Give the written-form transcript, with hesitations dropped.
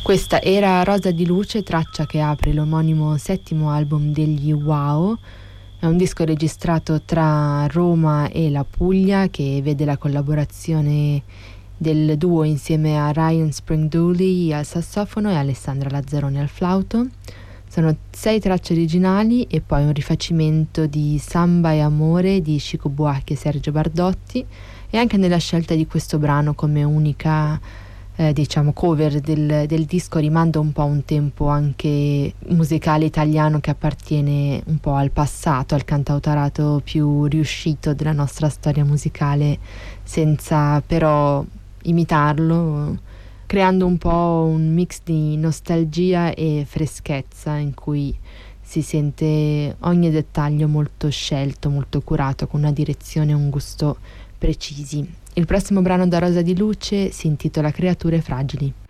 Questa era Rosa di Luce, traccia che apre l'omonimo settimo album degli Wow. È un disco registrato tra Roma e la Puglia che vede la collaborazione del duo insieme a Ryan Spring-Dooley al sassofono e Alessandra Lazzaroni al flauto. Sono 6 tracce originali e poi un rifacimento di Samba e Amore di Chico Buarque e Sergio Bardotti, e anche nella scelta di questo brano come unica cover del disco rimanda un po' a un tempo anche musicale italiano che appartiene un po' al passato, al cantautorato più riuscito della nostra storia musicale, senza però imitarlo, creando un po' un mix di nostalgia e freschezza in cui si sente ogni dettaglio molto scelto, molto curato, con una direzione e un gusto precisi. Il prossimo brano da Rosa di Luce si intitola Creature fragili.